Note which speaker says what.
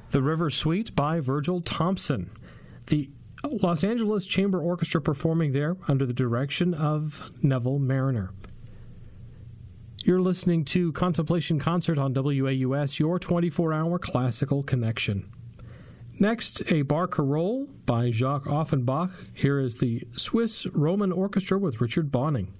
Speaker 1: The River Suite by Virgil Thompson. The Los Angeles Chamber Orchestra performing there under the direction of Neville Mariner. You're listening to Contemplation Concert on WAUS, your 24-hour classical connection. Next, a barcarolle by Jacques Offenbach. Here is the Swiss Roman Orchestra with Richard Bonning.